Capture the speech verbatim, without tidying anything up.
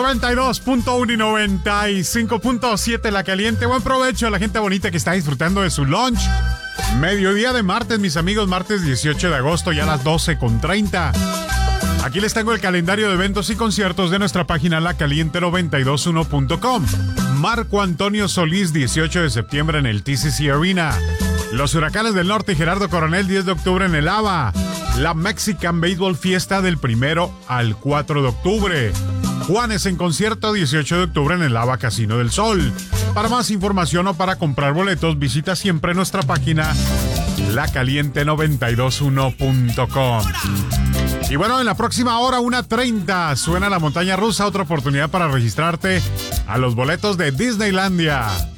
noventa y dos punto uno y noventa y cinco punto siete La Caliente. Buen provecho a la gente bonita que está disfrutando de su lunch. Mediodía de martes, mis amigos, martes dieciocho de agosto, ya a las doce con treinta. Aquí les tengo el calendario de eventos y conciertos de nuestra página la caliente noventa y dos uno punto com. Marco Antonio Solís, dieciocho de septiembre en el T C C Arena. Los Huracanes del Norte y Gerardo Coronel, diez de octubre en el ABA. La Mexican Baseball Fiesta del primero al cuatro de octubre. Juanes en concierto, dieciocho de octubre en el ABA Casino del Sol. Para más información o para comprar boletos, visita siempre nuestra página la caliente noventa y dos uno punto com. Y bueno, en la próxima hora, una treinta, suena La Montaña Rusa, otra oportunidad para registrarte a los boletos de Disneylandia.